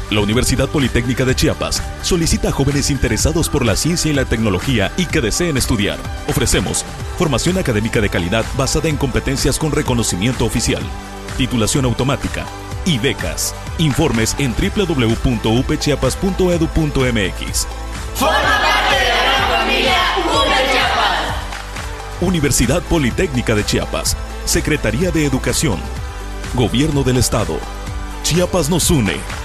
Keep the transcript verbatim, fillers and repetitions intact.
La Universidad Politécnica de Chiapas solicita a jóvenes interesados por la ciencia y la tecnología y que deseen estudiar. Ofrecemos formación académica de calidad basada en competencias con reconocimiento oficial, titulación automática y becas. Informes en doble u doble u doble u punto u p chiapas punto e d u punto m x. ¡Forma parte de la gran familia U P Chiapas! Universidad Politécnica de Chiapas, Secretaría de Educación, Gobierno del Estado. Chiapas nos une.